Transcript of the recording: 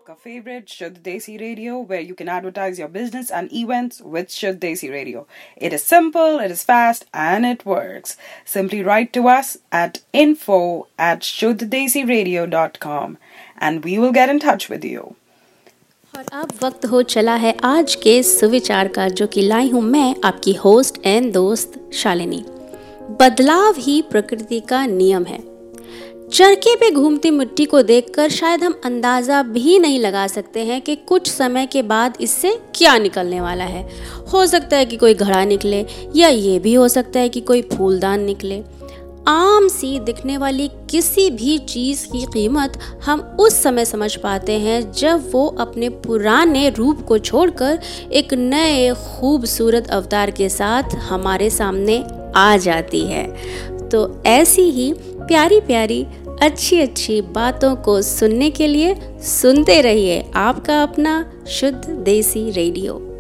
आपका फेवरेट शुद्ध देसी radio where you can advertise your business and events with Shuddh Desi Radio. It is simple, it is fast and it works. Simply write to us at info@shuddhadesiradio.com and we will get in touch with you. और अब वक्त हो चला है आज के सुविचार का, जो कि लाई हूँ मैं आपकी होस्ट एंड दोस्त शालिनी। बदलाव ही प्रकृति का नियम है। चरखे पे घूमती मिट्टी को देखकर शायद हम अंदाज़ा भी नहीं लगा सकते हैं कि कुछ समय के बाद इससे क्या निकलने वाला है। हो सकता है कि कोई घड़ा निकले, या ये भी हो सकता है कि कोई फूलदान निकले। आम सी दिखने वाली किसी भी चीज़ की कीमत हम उस समय समझ पाते हैं जब वो अपने पुराने रूप को छोड़कर एक नए खूबसूरत अवतार के साथ हमारे सामने आ जाती है। तो ऐसी ही प्यारी प्यारी अच्छी अच्छी बातों को सुनने के लिए सुनते रहिए आपका अपना शुद्ध देसी रेडियो।